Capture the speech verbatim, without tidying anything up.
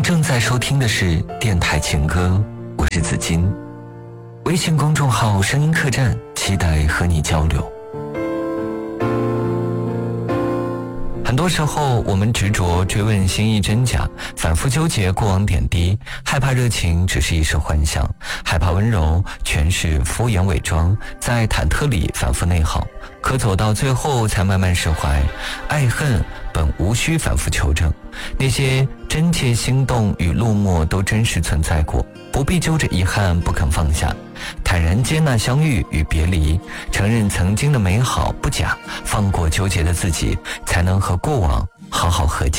正在收听的是电台情歌，我是子金。微信公众号声音客栈，期待和你交流。很多时候我们执着追问心意真假，反复纠结过往点滴，害怕热情只是一时幻想，害怕温柔全是敷衍伪装，在忐忑里反复内耗，可走到最后才慢慢释怀。爱恨本无需反复求证，那些真切心动与落寞都真实存在过，不必揪着遗憾不肯放下，坦然接纳相遇与别离，承认曾经的美好不假，放过纠结的自己，才能和过往好好和解。